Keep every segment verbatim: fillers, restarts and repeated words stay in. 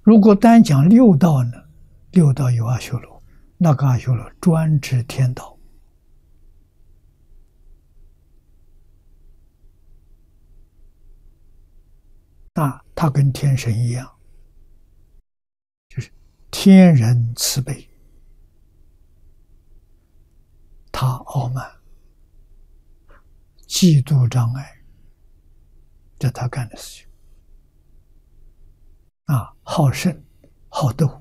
如果单讲六道呢，六道有阿修罗，那个阿修罗专治天道。啊，他跟天神一样，就是天人慈悲，他傲慢、嫉妒、障碍，这他干的事情。啊，好胜、好斗。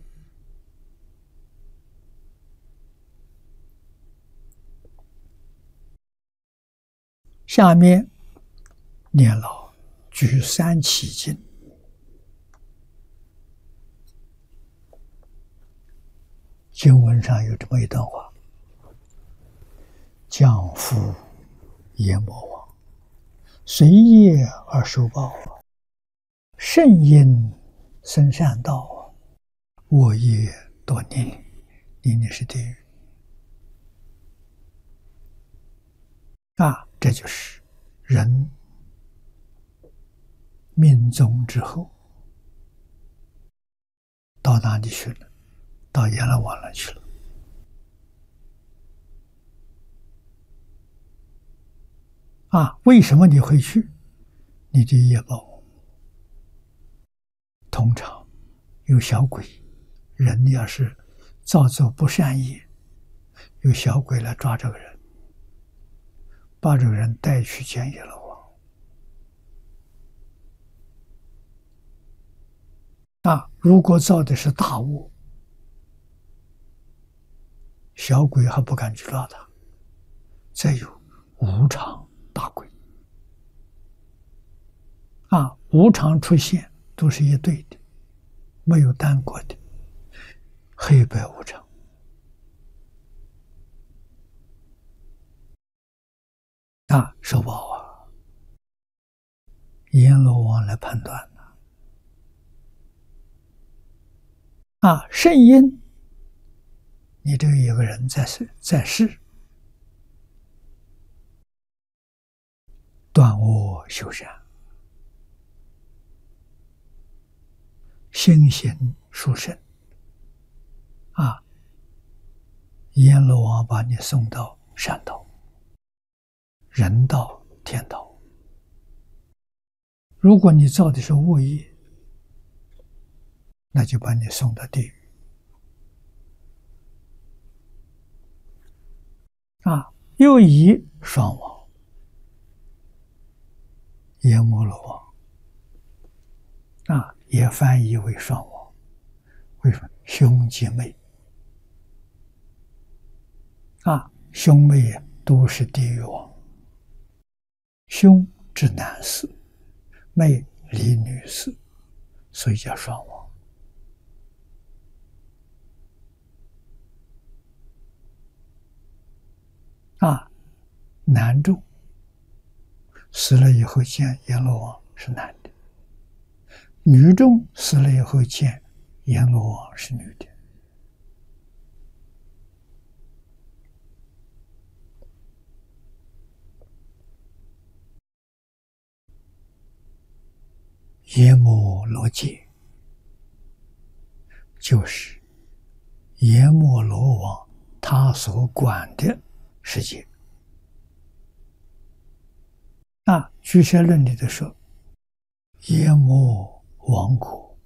下面念老举三起经，经文上有这么一段话：降伏阎魔王，随业而受报，圣因生善道，我业多逆，逆逆是地狱。啊，这就是人命终之后到哪里去了？到阎罗王那去了。啊，为什么你会去？你的业报通常有小鬼，人要是造作不善业，有小鬼来抓这个人，把这个人带去见阎罗王。啊，如果造的是大恶，小鬼还不敢去抓他。再有无常大鬼，啊，无常出现都是一对的，没有单国的，黑白无常。啊，受报啊，阎罗王来判断了。啊，圣因，你这个有个人在世，在世断恶修善，心行殊胜，啊，阎罗王把你送到善道、人道、天道。如果你造的是恶业，那就把你送到地狱。啊，又以双王、阎摩罗王，啊，也翻译为双王。为什么？兄姐妹，啊，兄妹都是地狱王。兄治男事，妹理女事，所以叫双王。啊，男众死了以后见阎罗王是男的，女众死了以后见阎罗王是女的。阎摩罗界就是阎摩罗王他所管的世界。啊，居士论里的说，阎摩王国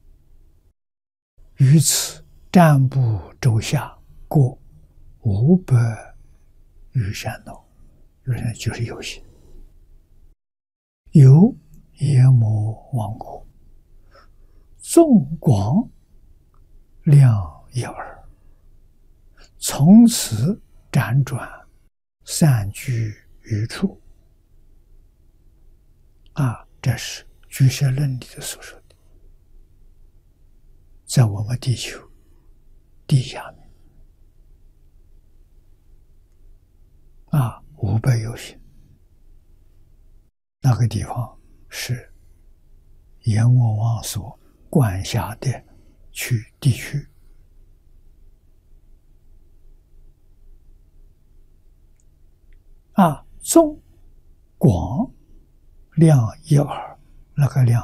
于此占卜周下各五百余山道，就是有些有阎摩王国，纵广量一耳，从此辗转散居于处。啊，这是居士论里的所说的，在我们地球地下面，啊，五百有些，那个地方是阎罗王所管辖的区地区。啊，纵广量一耳，那个量